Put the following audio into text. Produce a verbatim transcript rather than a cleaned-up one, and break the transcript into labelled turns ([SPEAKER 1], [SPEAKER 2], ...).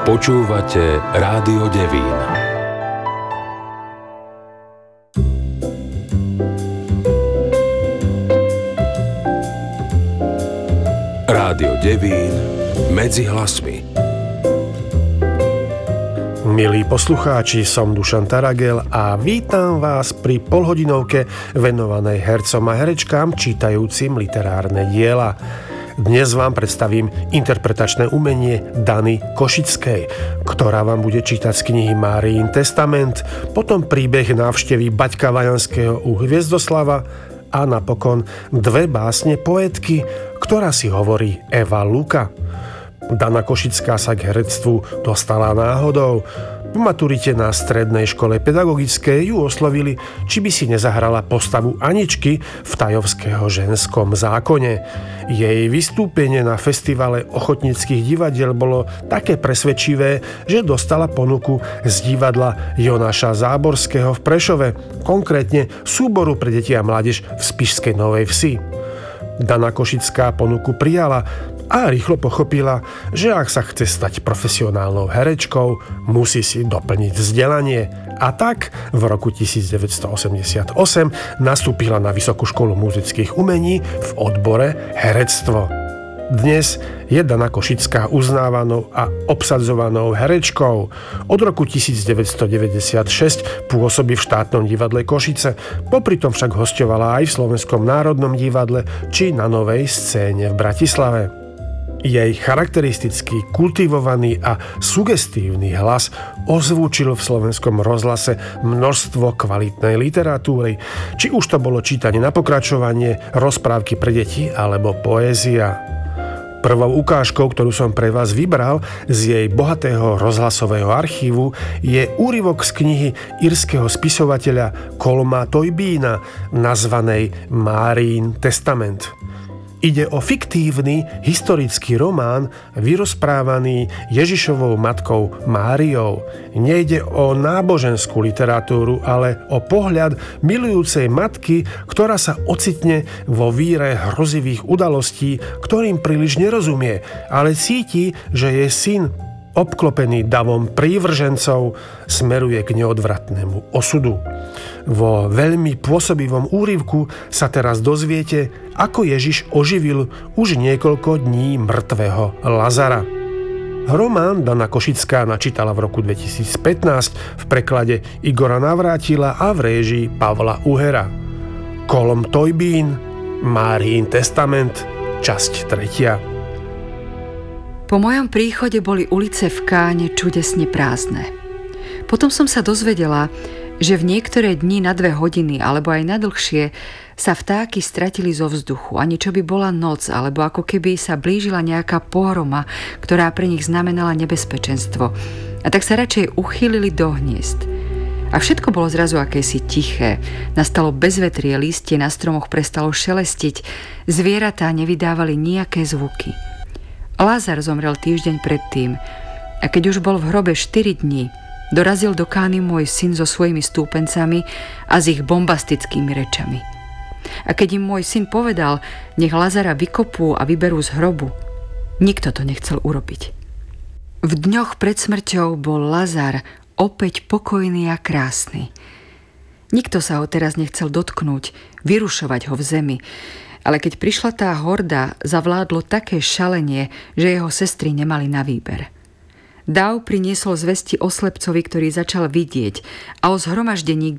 [SPEAKER 1] Počúvate Rádio Devín. Rádio Devín medzi hlasmi.
[SPEAKER 2] Milí poslucháči, som Dušan Taragel a vítam vás pri polhodinovke venovanej hercom a herečkám čítajúcim literárne diela. Dnes vám predstavím interpretačné umenie Dany Košickej, ktorá vám bude čítať z knihy Máriin testament, potom príbeh návštevy Baťka Vajanského u Hviezdoslava a napokon dve básne poetky, ktorá si hovorí Eva Luka. Dana Košická sa k herectvu dostala náhodou. Po maturite na strednej škole pedagogickej ju oslovili, či by si nezahrala postavu Aničky v Tajovského ženskom zákone. Jej vystúpenie na festivale ochotníckych divadiel bolo také presvedčivé, že dostala ponuku z divadla Jonáša Záborského v Prešove, konkrétne súboru pre deti a mládež v Spišskej Novej Vsi. Dana Košická ponuku prijala a rýchlo pochopila, že ak sa chce stať profesionálnou herečkou, musí si doplniť vzdelanie. A tak v roku devätnásťstoosemdesiatosem nastúpila na Vysokú školu muzických umení v odbore herectvo. Dnes je Dana Košická uznávanou a obsadzovanou herečkou. Od roku devätnásťstodeväťdesiatšesť pôsobí v štátnom divadle Košice, popri tom však hosťovala aj v Slovenskom národnom divadle či na Novej scéne v Bratislave. Jej charakteristický, kultivovaný a sugestívny hlas ozvučil v slovenskom rozhlase množstvo kvalitnej literatúry, či už to bolo čítanie na pokračovanie, rozprávky pre deti alebo poézia. Prvou ukážkou, ktorú som pre vás vybral z jej bohatého rozhlasového archívu, je úryvok z knihy írskeho spisovateľa Colma Toybína nazvanej Máriin testament. Ide o fiktívny historický román vyrozprávaný Ježišovou matkou Máriou. Nejde o náboženskú literatúru, ale o pohľad milujúcej matky, ktorá sa ocitne vo víre hrozivých udalostí, ktorým príliš nerozumie, ale cíti, že jej syn, obklopený davom prívržencov, smeruje k neodvratnému osudu. Vo veľmi pôsobivom úryvku sa teraz dozviete, ako Ježiš oživil už niekoľko dní mŕtvého Lazara. Román Dana Košická načítala v roku dvetisícpätnásť v preklade Igora Navrátila a v réžii Pavla Uhera. Colm Toybín, Máriin testament, časť tretia.
[SPEAKER 3] Po mojom príchode boli ulice v Káne čudesne prázdne. Potom som sa dozvedela, že v niektoré dni na dve hodiny alebo aj na dlhšie sa vtáky stratili zo vzduchu, ani čo by bola noc, alebo ako keby sa blížila nejaká pohroma, ktorá pre nich znamenala nebezpečenstvo. A tak sa radšej uchýlili do hniezd. A všetko bolo zrazu akési tiché. Nastalo bezvetrie, lístie na stromoch prestalo šelestiť, zvieratá nevydávali nejaké zvuky. Lazar zomrel týždeň predtým a keď už bol v hrobe štyri dni, dorazil do Kány môj syn so svojimi stúpencami a s ich bombastickými rečami. A keď im môj syn povedal, nech Lazara vykopú a vyberú z hrobu, nikto to nechcel urobiť. V dňoch pred smrťou bol Lazar opäť pokojný a krásny. Nikto sa ho teraz nechcel dotknúť, vyrušovať ho v zemi, ale keď prišla tá horda, zavládlo také šalenie, že jeho sestry nemali na výber. Dáv priniesol zvesti o slepcovi, ktorý začal vidieť, a o zhromaždení,